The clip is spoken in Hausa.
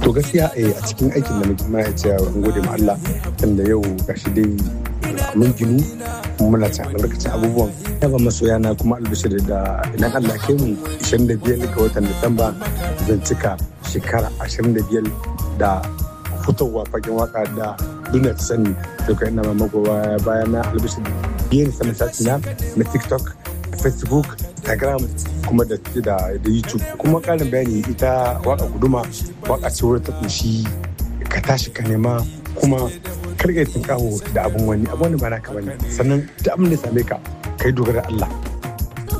To gaskiya a cikin aikin da muke ma ce an gode ma Allah tunda yau gashi dai mun ginu muna cin albarkacin abubuwan. Yaba masoya na kuma albishir da idan Allah kai mu 25 ga watan Disamba zan cika shekara 25 da fitowa fagen waka da duniya ta sani. To kai ina magowa bayan na albishir biyan sanin sati na TikTok, Facebook, Instagram kuma da YouTube. Kuma karin bayani ita waka guduma waka ce wurin ta kunshi ka tashi ka nema kuma karka yi tunkawo da abun wani ba naka bane sannan da abin da same ka kai dogara Allah.